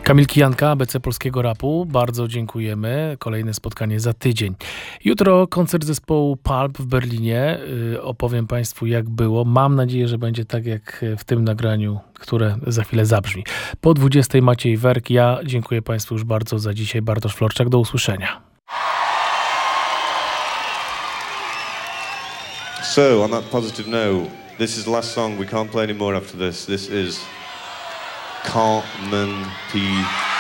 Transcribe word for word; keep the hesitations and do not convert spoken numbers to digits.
Kamil Kijanka, A B C Polskiego Rapu. Bardzo dziękujemy. Kolejne spotkanie za tydzień. Jutro koncert zespołu Pulp w Berlinie. Yy, opowiem Państwu, jak było. Mam nadzieję, że będzie tak jak w tym nagraniu, które za chwilę zabrzmi. Po dwudziestej Maciej Werk. Ja dziękuję Państwu już bardzo za dzisiaj. Bartosz Florczak. Do usłyszenia. So, on that positive note, this is the last song. We can't play any more after this. This is Carmen P.